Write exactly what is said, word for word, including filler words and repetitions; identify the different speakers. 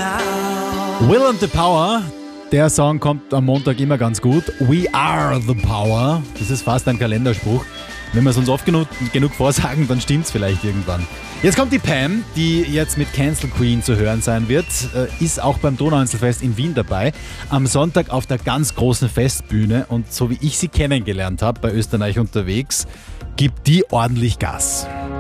Speaker 1: Will and the Power. Der Song kommt am Montag immer ganz gut. We are the power. Das ist fast ein Kalenderspruch. Wenn wir es uns oft genug, genug vorsagen, dann stimmt's vielleicht irgendwann. Jetzt kommt die Pam, die jetzt mit Cancel Queen zu hören sein wird. Ist auch beim Donauinselfest in Wien dabei. Am Sonntag auf der ganz großen Festbühne. Und so wie ich sie kennengelernt habe, bei Österreich unterwegs, gibt die ordentlich Gas.